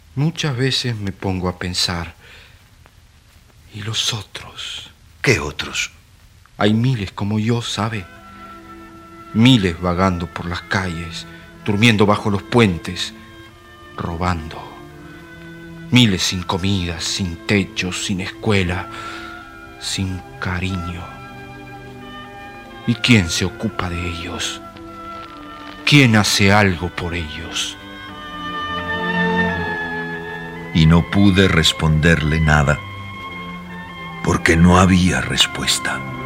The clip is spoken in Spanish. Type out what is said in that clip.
Muchas veces me pongo a pensar, ¿y los otros? ¿Qué otros? Hay miles como yo, ¿sabe? Miles vagando por las calles, durmiendo bajo los puentes, robando. Miles sin comida, sin techo, sin escuela, sin cariño. ¿Y quién se ocupa de ellos? ¿Quién hace algo por ellos? Y no pude responderle nada, porque no había respuesta.